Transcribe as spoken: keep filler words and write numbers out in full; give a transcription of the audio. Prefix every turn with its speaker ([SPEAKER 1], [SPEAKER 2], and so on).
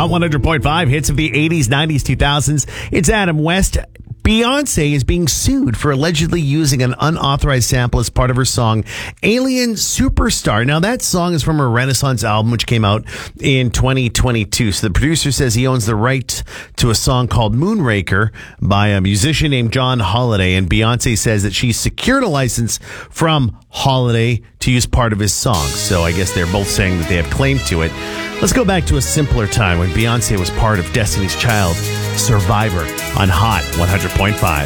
[SPEAKER 1] Hot one hundred point five, hits of the eighties, nineties, two thousands. It's Adam West. Beyonce is being sued for allegedly using an unauthorized sample as part of her song Alien Superstar. Now, that song is from her Renaissance album, which came out in twenty twenty-two. So the producer says he owns the right to a song called Moonraker by a musician named John Holiday. And Beyonce says that she secured a license from Holiday to use part of his song. So I guess they're both saying that they have claim to it. Let's go back to a simpler time when Beyonce was part of Destiny's Child, Survivor, on Hot one hundred point five.